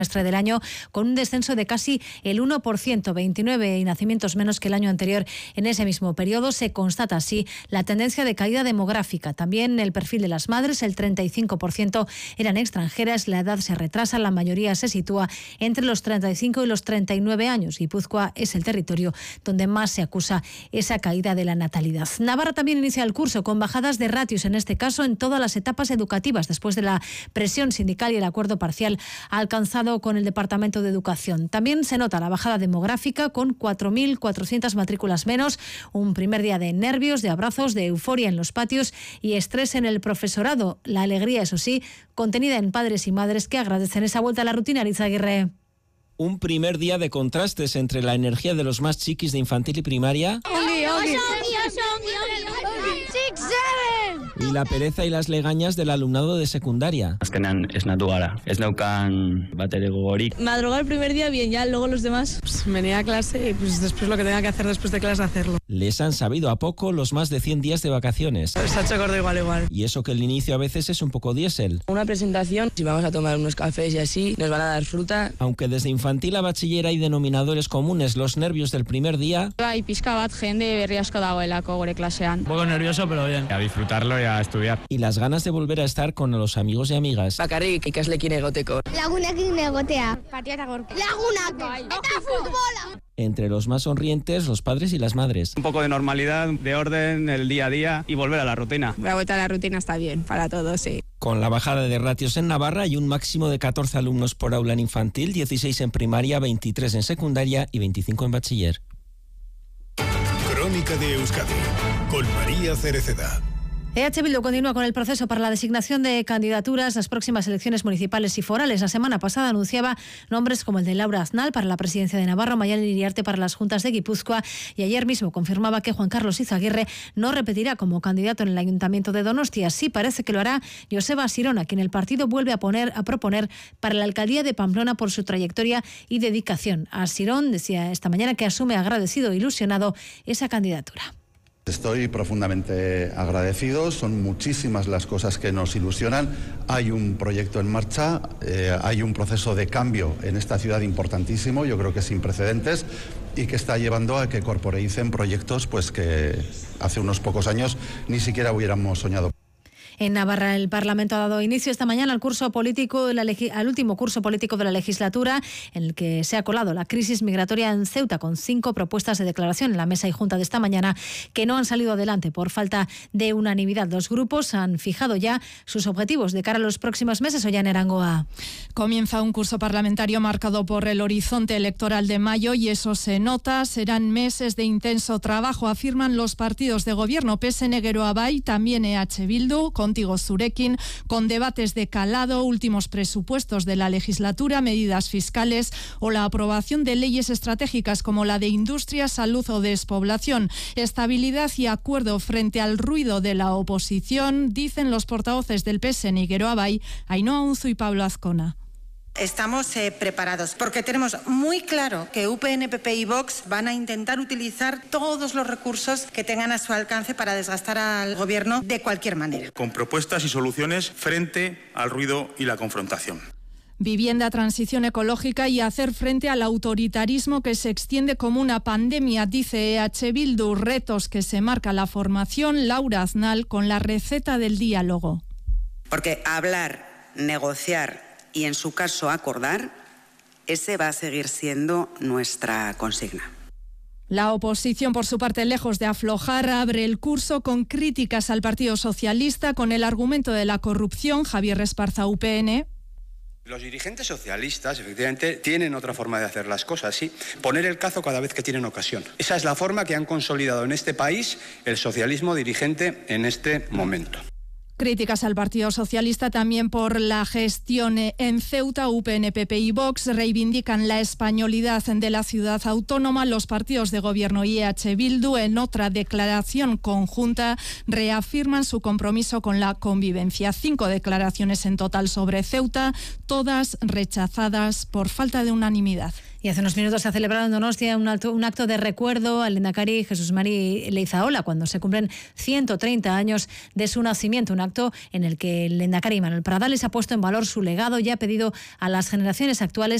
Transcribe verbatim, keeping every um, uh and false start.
del año, con un descenso de casi el uno por ciento, veintinueve nacimientos menos que el año anterior. En ese mismo periodo se constata así la tendencia de caída demográfica. También el perfil de las madres, el treinta y cinco por ciento eran extranjeras, la edad se retrasa, la mayoría se sitúa entre los treinta y cinco y los treinta y nueve años. Guipúzcoa es el territorio donde más se acusa esa caída de la natalidad. Navarra también inicia el curso con bajadas de ratios, en este caso en todas las etapas educativas, después de la presión sindical y el acuerdo parcial alcanzado con el Departamento de Educación. También se nota la bajada demográfica con cuatro mil cuatrocientas matrículas menos, un primer día de nervios, de abrazos, de euforia en los patios y estrés en el profesorado. La alegría, eso sí, contenida en padres y madres que agradecen esa vuelta a la rutina. Ariza Aguirre. Un primer día de contrastes entre la energía de los más chiquis de infantil y primaria y la pereza y las legañas del alumnado de secundaria. Azkenean ez natu gara, ez neukan batere gogorik. Madrugar el primer día bien, ya luego los demás. Pues venía a clase y pues después lo que tenga que hacer después de clase hacerlo. Les han sabido a poco los más de cien días de vacaciones. Se ha hecho corto igual igual. Y eso que el inicio a veces es un poco diésel. Una presentación, si vamos a tomar unos cafés y así, nos van a dar fruta. Aunque desde infantil a bachiller hay denominadores comunes, los nervios del primer día. Bai, pizka bat jende berri asko dagoelako gure klasean. Un poco nervioso, pero bien. A disfrutarlo y a estudiar. Y las ganas de volver a estar con los amigos y amigas. Bakarrik ikaslekin egoteko. Lagunekin egotea. Patiata gorko. Lagunak. Eta futbola. Entre los más sonrientes, los padres y las madres. Un poco de normalidad, de orden, el día a día y volver a la rutina. La vuelta a la rutina está bien para todos, sí. Con la bajada de ratios en Navarra hay un máximo de catorce alumnos por aula en infantil, dieciséis en primaria, veintitrés en secundaria y veinticinco en bachiller. Crónica de Euskadi, con María Cereceda. E H Bildu continúa con el proceso para la designación de candidaturas a las próximas elecciones municipales y forales. La semana pasada anunciaba nombres como el de Laura Aznal para la presidencia de Navarra, Mayalen Iriarte para las juntas de Guipúzcoa, y ayer mismo confirmaba que Juan Carlos Izaguirre no repetirá como candidato en el Ayuntamiento de Donostia. Sí parece que lo hará Joseba Sirona, quien el partido vuelve a, poner, a proponer para la alcaldía de Pamplona por su trayectoria y dedicación. A Sirón decía esta mañana que asume agradecido e ilusionado esa candidatura. Estoy profundamente agradecido, son muchísimas las cosas que nos ilusionan. Hay un proyecto en marcha, eh, hay un proceso de cambio en esta ciudad importantísimo, yo creo que sin precedentes, y que está llevando a que corporeicen proyectos pues, que hace unos pocos años ni siquiera hubiéramos soñado. En Navarra, el Parlamento ha dado inicio esta mañana al curso político de la legi- al último curso político de la legislatura, en el que se ha colado la crisis migratoria en Ceuta, con cinco propuestas de declaración en la mesa y junta de esta mañana que no han salido adelante por falta de unanimidad. Los grupos han fijado ya sus objetivos de cara a los próximos meses. Ollane Arangoa. Comienza un curso parlamentario marcado por el horizonte electoral de mayo y eso se nota. Serán meses de intenso trabajo, afirman los partidos de gobierno. P S N Geroa Bai, también E H Bildu, Contigo Zurekin, con debates de calado, últimos presupuestos de la legislatura, medidas fiscales o la aprobación de leyes estratégicas como la de industria, salud o despoblación. Estabilidad y acuerdo frente al ruido de la oposición, dicen los portavoces del P S N y Geroa Bai, Ainhoa Unzu y Pablo Azcona. Estamos eh, preparados porque tenemos muy claro que U P N, P P y Vox van a intentar utilizar todos los recursos que tengan a su alcance para desgastar al gobierno de cualquier manera. Con propuestas y soluciones frente al ruido y la confrontación. Vivienda, transición ecológica y hacer frente al autoritarismo que se extiende como una pandemia, dice E H Bildu. Retos que se marca la formación. Laura Aznal con la receta del diálogo. Porque hablar, negociar y en su caso acordar, ese va a seguir siendo nuestra consigna. La oposición, por su parte, lejos de aflojar, abre el curso con críticas al Partido Socialista con el argumento de la corrupción. Javier Esparza, U P N. Los dirigentes socialistas, efectivamente, tienen otra forma de hacer las cosas, ¿sí? Poner el cazo cada vez que tienen ocasión. Esa es la forma que han consolidado en este país el socialismo dirigente en este momento. Críticas al Partido Socialista también por la gestión en Ceuta. U P N, P P y Vox reivindican la españolidad de la ciudad autónoma. Los partidos de gobierno y E H Bildu, en otra declaración conjunta, reafirman su compromiso con la convivencia. Cinco declaraciones en total sobre Ceuta, todas rechazadas por falta de unanimidad. Y hace unos minutos se ha celebrado en Donostia un, alto, un acto de recuerdo al lehendakari Jesús Mari Leizaola cuando se cumplen ciento treinta años de su nacimiento. Un acto en el que el lehendakari Manuel Pradales ha puesto en valor su legado y ha pedido a las generaciones actuales